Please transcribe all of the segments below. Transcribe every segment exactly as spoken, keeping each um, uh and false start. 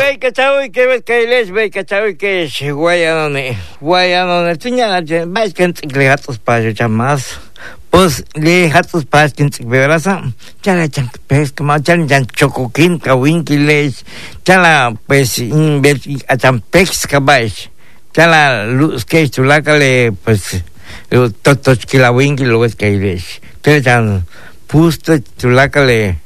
Ve cachaui que ves que les ve cachaui que es guayanone guayanone tiña vais que le gatos para chamas pues le gatos para que verasa chala chan pes como chan chan chocoquín kawinkiles chala pues inverti a champex cabais chala luz que chulacale pues totos kilawinki lo es que les chan pusto chulacale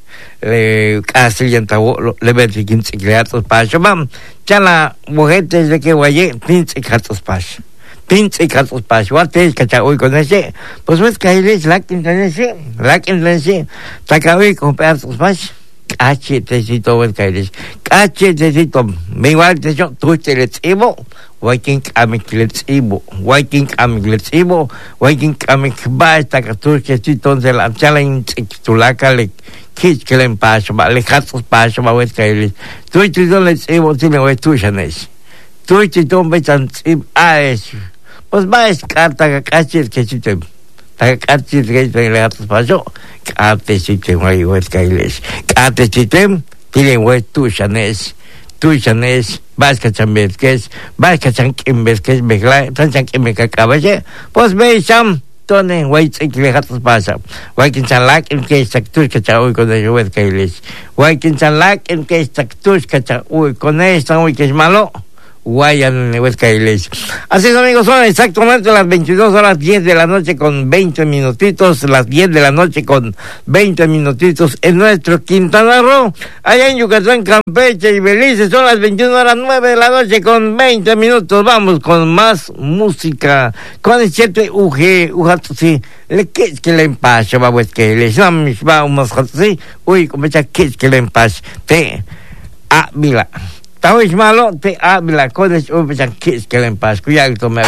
le casi yantavo le verti quince creatos pasho mam chala mujeres de que guaye quince creatos pasho quince creatos pasho ate cacha hoy con ese pues ves que ahí les la quince ese la quince ese saca hoy con pedazos pasho cache tecito ves que ahí les cache tecito me igual te yo tú te le tsibo Waiting amik letsibo, waiting amik letsibo, waiting amik basta que tú que si entonces la challenge tulaka le kich que le paso, va le gatos paso, va ves que le tú y tú le tsibo tiene o tú chanes. Tú y tú me chan tsib a eso. Pues va es carta que cachir que si te ta cachir que le gatos paso, cate si te voy ves que le cate si te tiene o tú chanes. Tú chanes vas que chambes que es vas que chan ves que es begla tan chan que me cacabaje pues ve cham tone wait que le gatos pasa wai que chan lak en que sector que chau con el web que les wai que chan lak en que sector que chau con esto hoy que es malo Guayan en Huesca Iglesia. Así es, amigos, son exactamente las veintidós horas diez de la noche con veinte minutitos, las diez de la noche con veinte minutitos en nuestro Quintana Roo. Allá en Yucatán, Campeche y Belice son las veintiuna horas nueve de la noche con veinte minutos. Vamos con más música, con el siete U G, Ujatusi, le que es que le empasha, va Huesca Iglesia, no va un más Ujatusi, uy, como ya que es que le empasha, te, ah, mira. Tao es malo, te habla con el hombre que es que le empaz. Cuidado, me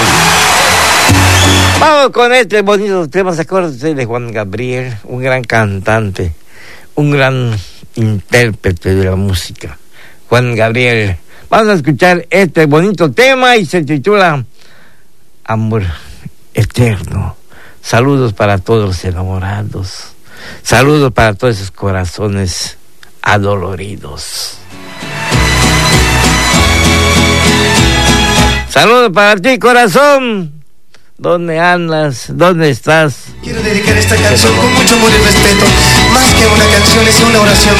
Vamos con este bonito tema. ¿Se acuerdan de Juan Gabriel? Un gran cantante, un gran intérprete de la música. Juan Gabriel. Vamos a escuchar este bonito tema y se titula Amor Eterno. Saludos para todos los enamorados. Saludos para todos esos corazones adoloridos. Saludos para ti, corazón. ¿Dónde andas? ¿Dónde estás? Quiero dedicar esta canción con mucho amor y respeto. Más que una canción, es una oración